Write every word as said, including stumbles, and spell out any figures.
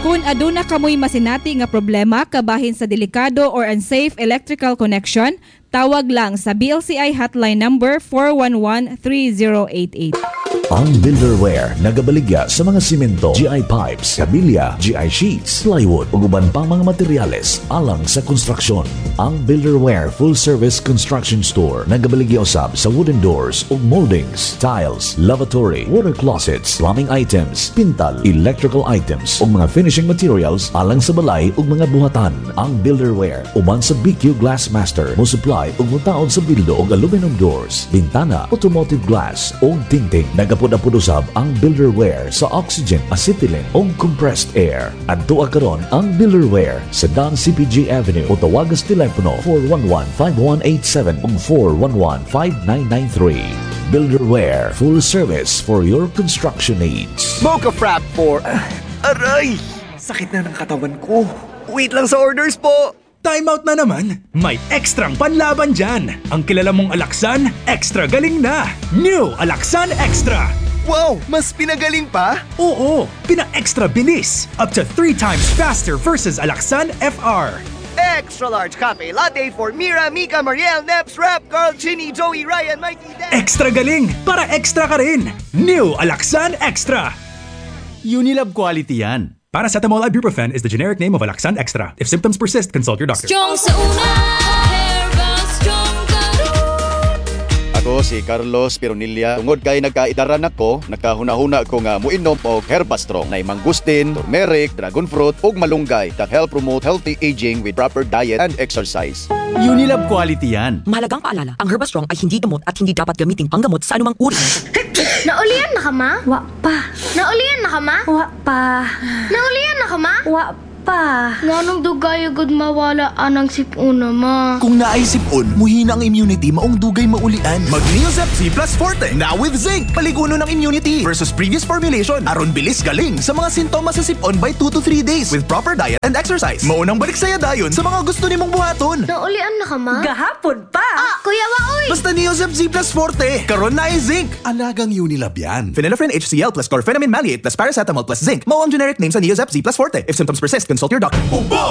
Kung aduna kamoy masinati nga problema kabahin sa delikado or unsafe electrical connection, tawag lang sa B L C I hotline number four one one, three zero eight eight. Ang Builderware nagabaligya sa mga simento, G I pipes, kabilya, G I sheets, plywood ug uban pang mga materyales alang sa konstruksyon. Ang Builderware Full Service Construction Store nagabaligya usab sa wooden doors ug moldings, tiles, lavatory, water closets, plumbing items, pintal, electrical items ug mga finishing materials alang sa balay ug mga buhatan. Ang Builderware uban sa B Q Glass Master mo supply ug mutaod sa bildo ug aluminum doors, bintana, automotive glass ug tingting. Nagapod-apod usab ang Builderware sa oxygen, acetylene ug compressed air. Adto karon ang Builderware sa Don C P G Avenue o tawagan sa telepono four one one, five one eight seven ug four one one, five nine nine three. Builderware, full service for your construction needs. Mocha Frap for... Uh, aray! Sakit na ng katawan ko. Wait lang sa orders po! Time out na naman. May ekstrang panlaban dyan. Ang kilala mong Alaxan, extra galing na. New Alaxan Extra. Wow! Mas pinagaling pa? Oo, pina-extra bilis. Up to three times faster versus Alaxan F R. Extra large cafe latte for Mira, Mika, Mariel, Neps, Rap, Carl, Chinny, Joey, Ryan, Mikey, Dan. Extra galing para extra ka rin. New Alaxan Extra. Unilab quality yan. Paracetamol ibuprofen is the generic name of Alaxan Extra. If symptoms persist, consult your doctor. Strong sa una, Herbal Strong karon. Ako si Carlos Pironilla. Tungod kay nagkaidaran ako, nakahuna-huna ko nga muinom og Herbastrong na mangustin, turmeric, dragon fruit ug malunggay that help promote healthy aging with proper diet and exercise. Unilab quality yan. Mahalagang paalala, ang Herbastrong ay hindi gamot at hindi dapat gamitin panggamot sa anumang uri. Naulian na ka, ma? Wa pa. Naulian na ka, ma? Wa pa. Naulian na ka, ma? Wa pa. Nganong dugay agad mawala anang sipuna, ma? Kung naay sipon, muhina ang immunity maong dugay maulian. Mag-Neosep C plus Forte, now with zinc. Paliguno ng immunity versus previous formulation. Aron bilis galing sa mga sintomas sa sipon by two to three days with proper diet and exercise. Maunang balik saya dayon sa mga gusto nimong buhaton. Naulian na ka, ma? Gahapon pa. Ah, Kuya Waoy! Basta Neosep C plus Forte, karon naay zinc. Alagang Unilab yan. Phenylephrine H C L plus chlorphenamine maleate plus paracetamol plus zinc. Mao ang generic name sa Neosep C plus Forte. If symptoms persist, consult your doctor. Ubo!